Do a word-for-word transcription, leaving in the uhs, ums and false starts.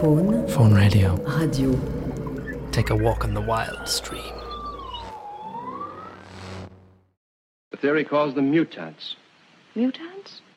Faune. Faune Radio. Radio. Take a walk on the wild stream. The theory calls them mutants. Mutants?